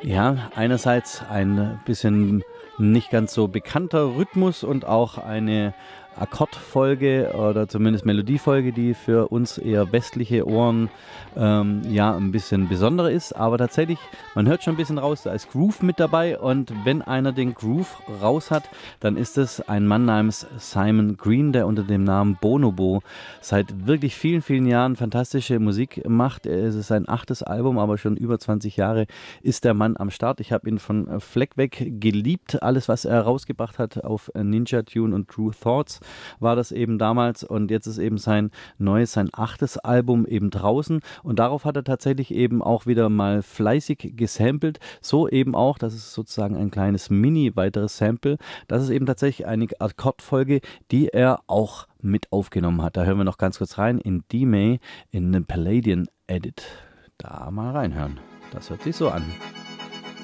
Ja, einerseits ein bisschen nicht ganz so bekannter Rhythmus und auch eine Akkordfolge oder zumindest Melodiefolge, die für uns eher westliche Ohren ja ein bisschen besonderer ist. Aber tatsächlich, man hört schon ein bisschen raus, da ist Groove mit dabei. Und wenn einer den Groove raus hat, dann ist es ein Mann namens Simon Green, der unter dem Namen Bonobo seit wirklich vielen, vielen Jahren fantastische Musik macht. Es ist sein 8. Album, aber schon über 20 Jahre ist der Mann am Start. Ich habe ihn von Fleck weg geliebt. Alles, was er rausgebracht hat auf Ninja Tune und True Thoughts, war das eben damals. Und jetzt ist eben sein 8. Album eben draußen. Und darauf hat er tatsächlich eben auch wieder mal fleißig gesampelt. So eben auch, das ist sozusagen ein kleines Mini-weiteres Sample. Das ist eben tatsächlich eine Akkordfolge, die er auch mit aufgenommen hat. Da hören wir noch ganz kurz rein in D-May in den Palladian Edit. Da mal reinhören. Das hört sich so an.